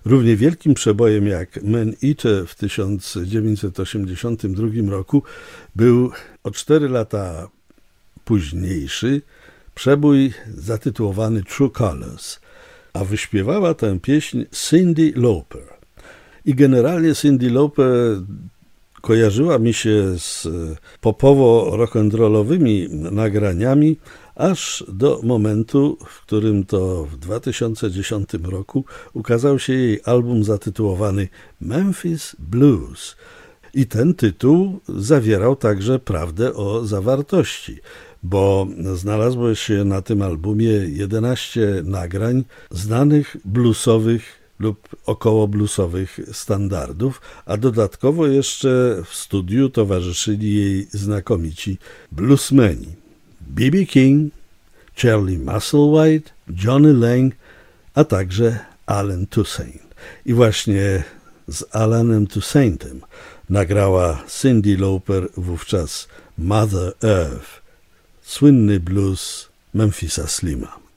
Równie wielkim przebojem jak Man Eater w 1982 roku był o 4 lata późniejszy przebój zatytułowany True Colors, a wyśpiewała tę pieśń Cyndi Lauper. I generalnie Cyndi Lauper kojarzyła mi się z popowo-rock'n'rollowymi nagraniami, aż do momentu, w którym to w 2010 roku ukazał się jej album zatytułowany Memphis Blues. I ten tytuł zawierał także prawdę o zawartości, bo znalazło się na tym albumie 11 nagrań znanych bluesowych lub około bluesowych standardów, a dodatkowo jeszcze w studiu towarzyszyli jej znakomici bluesmeni B.B. King, Charlie Musselwhite, Johnny Lang, a także Alan Toussaint. I właśnie z Alanem Toussaintem nagrała Cyndi Lauper wówczas Mother Earth, słynny blues Memphisa Slima.